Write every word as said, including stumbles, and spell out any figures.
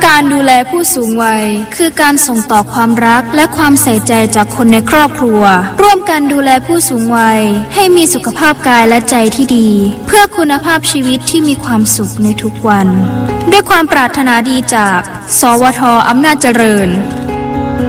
การดูแลผู้สูงวัยคือการส่งต่อความรักและความใส่ใจจากคนในครอบครัวร่วมกันดูแลผู้สูงวัยให้มีสุขภาพกายและใจที่ดีเพื่อคุณภาพชีวิตที่มีความสุขในทุกวันด้วยความปรารถนาดีจากสวท.อำนาจเจริญ